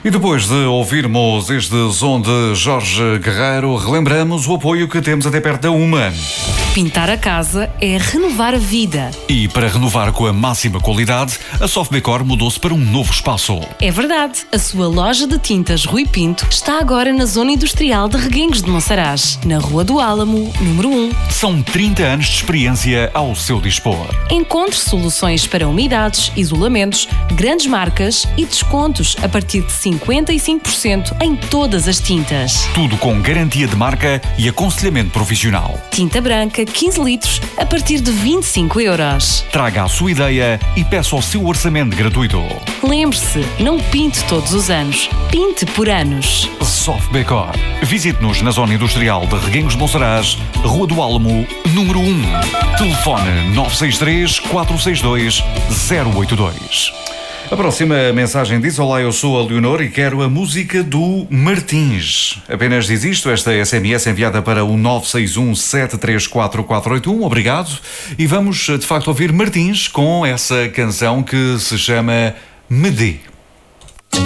E depois de ouvirmos este som de Jorge Guerreiro, relembramos o apoio que temos até perto da Uma. Pintar a casa é renovar a vida. E para renovar com a máxima qualidade, a Softdecor mudou-se para um novo espaço. É verdade, a sua loja de tintas Rui Pinto está agora na zona industrial de Reguengos de Monsaraz, na Rua do Álamo, número 1. São 30 anos de experiência ao seu dispor. Encontre soluções para umidades, isolamentos, grandes marcas e descontos a partir de 55% em todas as tintas. Tudo com garantia de marca e aconselhamento profissional. Tinta branca 15 litros a partir de 25 euros. Traga a sua ideia e peça o seu orçamento gratuito. Lembre-se, não pinte todos os anos, pinte por anos. Softdecor. Visite-nos na zona industrial de Reguengos de Monsaraz, Rua do Álamo, número 1. Telefone 963 462 082. A próxima mensagem diz: olá, eu sou a Leonor e quero a música do Martins. Apenas diz isto, esta SMS enviada para o 961 734 obrigado. E vamos, de facto, ouvir Martins com essa canção que se chama Me Dê.